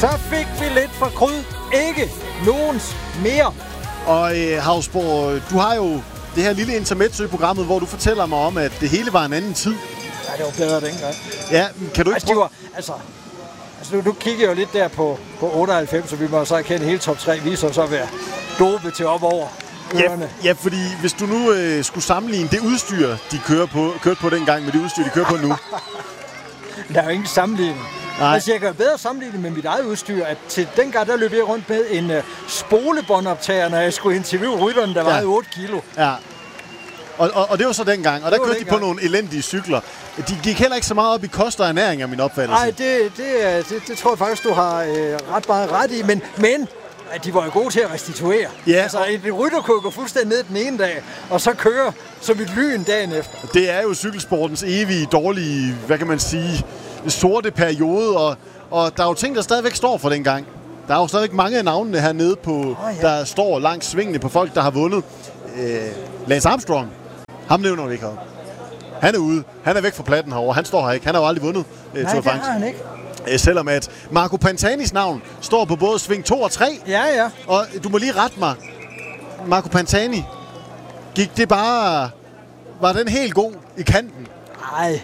Så fik vi lidt for kryd. Ikke nogens mere. Og Hausborg, du har jo det her lille intermezzo i programmet, hvor du fortæller mig om, at det hele var en anden tid. Ja, det var bedre dengang. Ja, kan du ikke Altså, du kigger jo lidt der på 98, så vi må så erkende hele top 3 viser så at være dopet til op over ørerne. Ja, fordi hvis du nu skulle sammenligne det udstyr, de kørte på dengang, med det udstyr, de kører på nu. Der er jo ingen sammenligning. Altså, jeg kan jo bedre sammenligne med mit eget udstyr, at til dengang, der løb jeg rundt med en spolebåndoptager, når jeg skulle interviewe rytterne, der vejede 8 kilo. Ja. Og det var så dengang, og der kørte de på nogle elendige cykler. De gik heller ikke så meget op i kost og ernæring af min opfattelse. Nej, det tror jeg faktisk, du har ret meget ret i, men de var jo gode til at restituere. Ja. Altså, en rytter kunne gå fuldstændig ned den ene dag, og så køre som et lyn dagen efter. Det er jo cykelsportens evige, dårlige, hvad kan man sige, sorte periode, og der er jo ting, der stadigvæk står for dengang. Der er jo stadigvæk mange af navnene hernede på, der står langs svingene på folk, der har vundet. Lance Armstrong, ham nævner vi ikke heroppe. Han er ude. Han er væk fra pladen herovre. Han står her ikke. Han har jo aldrig vundet Tour de France. Nej, det har han ikke. Selvom at Marco Pantanis navn står på både sving 2 og 3. Ja. Og du må lige rette mig. Marco Pantani, gik det bare... Var den helt god i kanten? Nej,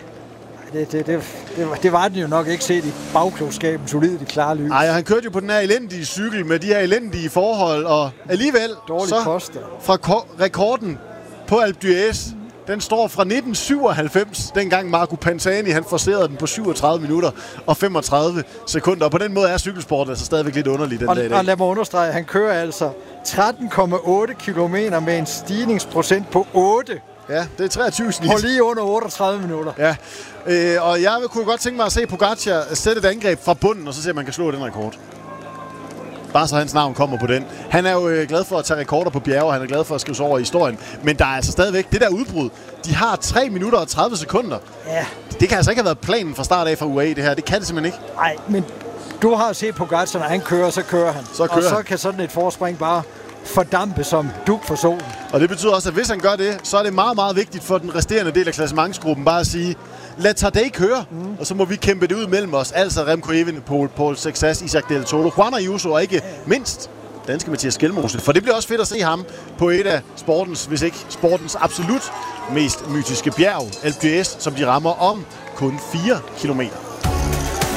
det var den jo nok ikke set i bagklogskaben, solidt i klare lys. Nej, han kørte jo på den her elendige cykel med de her elendige forhold, og alligevel dårlig så koster. Fra rekorden på Alpe d'Huez, den står fra 1997, dengang Marco Pantani han forcerede den på 37 minutter og 35 sekunder. Og på den måde er cykelsporten altså stadigvæk lidt underlig den dag i dag. Og lad mig understrege, han kører altså 13,8 kilometer med en stigningsprocent på 8. Ja, det er 23 snit. På lige under 38 minutter. Ja, og jeg kunne godt tænke mig at se Pogacar sætte et angreb fra bunden, og så se, om man kan slå den rekord. Bare så hans navn kommer på den. Han er jo glad for at tage rekorder på bjerge, han er glad for at skrive sig over i historien. Men der er altså stadigvæk det der udbrud. De har 3 minutter og 30 sekunder. Ja. Det kan altså ikke have været planen fra start af fra UAE, det her. Det kan det simpelthen ikke. Nej, men du har set Pogacar, når han kører, så kører han. Og så kan sådan et forspring bare fordampe som dug for solen. Og det betyder også, at hvis han gør det, så er det meget, meget vigtigt for den resterende del af klassementsgruppen bare at sige, lad Tadej køre, og så må vi kæmpe det ud mellem os. Altså Remco Evenepoel, Paul Sexas, Isaac Del Toro, Juan Ayuso og ikke mindst danske Mathias Skelmose. For det bliver også fedt at se ham på et af sportens, hvis ikke sportens absolut mest mytiske bjerg, Alpe d'Huez, som de rammer om kun 4 kilometer.